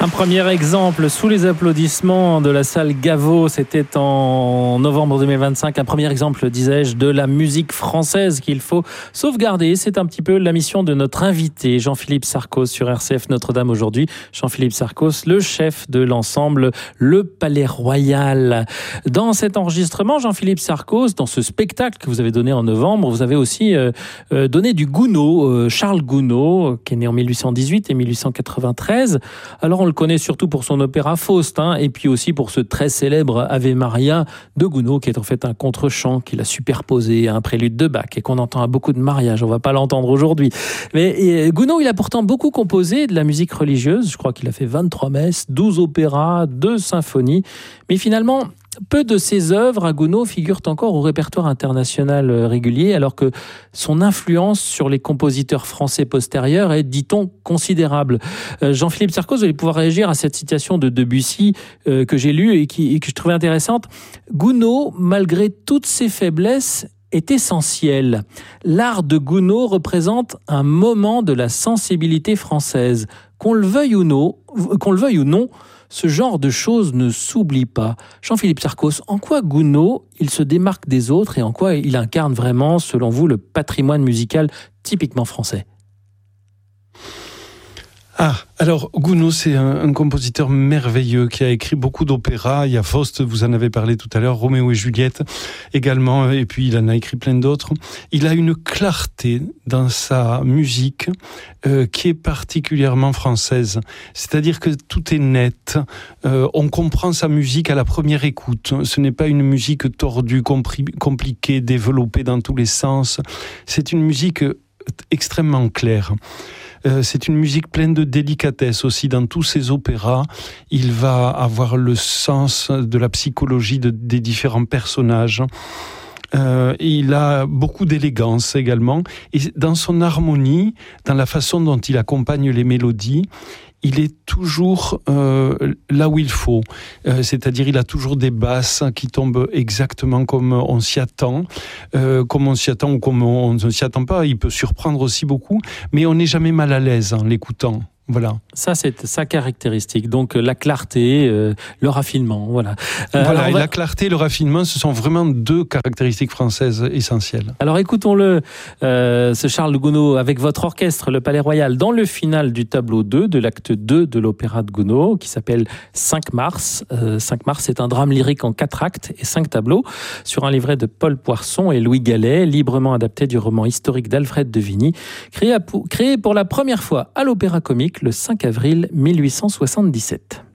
Un premier exemple sous les applaudissements de la salle Gaveau, c'était en novembre 2025. Un premier exemple, disais-je, de la musique française qu'il faut sauvegarder. C'est un petit peu la mission de notre invité, Jean-Philippe Sarcos, sur RCF Notre-Dame aujourd'hui. Jean-Philippe Sarcos, le chef de l'ensemble Le Palais Royal. Dans cet enregistrement, Jean-Philippe Sarcos, dans ce spectacle que vous avez donné en novembre, vous avez aussi donné du Gounod, Charles Gounod, qui est né en 1818 et 1893. Alors on le connaît surtout pour son opéra Faust, et puis aussi pour ce très célèbre Ave Maria de Gounod, qui est en fait un contre-chant qu'il a superposé à un prélude de Bach et qu'on entend à beaucoup de mariages. On ne va pas l'entendre aujourd'hui. Mais Gounod, il a pourtant beaucoup composé de la musique religieuse. Je crois qu'il a fait 23 messes, 12 opéras, 2 symphonies. Mais finalement, peu de ses œuvres à Gounod figurent encore au répertoire international régulier, alors que son influence sur les compositeurs français postérieurs est, dit-on, considérable. Jean-Philippe Sarcos, vous allez pouvoir réagir à cette citation de Debussy que j'ai lue et que je trouvais intéressante. Gounod, malgré toutes ses faiblesses, est essentiel. L'art de Gounod représente un moment de la sensibilité française. Qu'on le veuille ou non, ce genre de choses ne s'oublie pas. Jean-Philippe Sarcos, en quoi Gounod, il se démarque des autres et en quoi il incarne vraiment, selon vous, le patrimoine musical typiquement français ? Alors Gounod, c'est un compositeur merveilleux qui a écrit beaucoup d'opéras. Il y a Faust, vous en avez parlé tout à l'heure, Roméo et Juliette également, et puis il en a écrit plein d'autres. Il a une clarté dans sa musique qui est particulièrement française. C'est-à-dire que tout est net. On comprend sa musique à la première écoute. Ce n'est pas une musique tordue, compliquée, développée dans tous les sens. C'est une musique extrêmement claire. C'est une musique pleine de délicatesse aussi. Dans tous ses opéras, il va avoir le sens de la psychologie des différents personnages. Il a beaucoup d'élégance également. Et dans son harmonie, dans la façon dont il accompagne les mélodies, il est toujours là où il faut. C'est-à-dire, il a toujours des basses qui tombent exactement comme on s'y attend. Comme on s'y attend ou comme on ne s'y attend pas. Il peut surprendre aussi beaucoup, mais on n'est jamais mal à l'aise en l'écoutant. Voilà. Ça, c'est sa caractéristique. Donc, la clarté, le raffinement, voilà. La clarté et le raffinement, ce sont vraiment deux caractéristiques françaises essentielles. Alors, écoutons-le, ce Charles Gounod, avec votre orchestre, le Palais Royal, dans le final du tableau 2, de l'acte 2 de l'opéra de Gounod, qui s'appelle 5 Mars. 5 Mars, c'est un drame lyrique en 4 actes et 5 tableaux, sur un livret de Paul Poisson et Louis Gallet, librement adapté du roman historique d'Alfred de Vigny, créé pour la première fois à l'Opéra Comique, le 5 avril 1877.